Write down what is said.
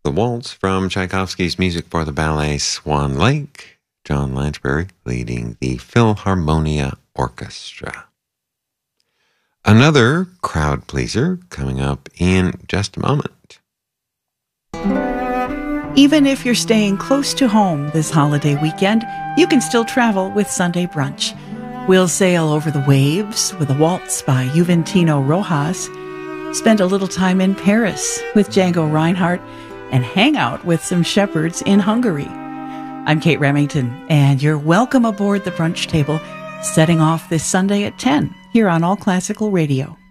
The waltz from Tchaikovsky's music for the ballet Swan Lake, John Lansbury leading the Philharmonia Orchestra. Another crowd pleaser coming up in just a moment. Even if you're staying close to home this holiday weekend, you can still travel with Sunday Brunch. We'll sail over the waves with a waltz by Juventino Rojas, spend a little time in Paris with Django Reinhardt, and hang out with some shepherds in Hungary. I'm Kate Remington, and you're welcome aboard the brunch table, setting off this Sunday at 10 here on All Classical Radio.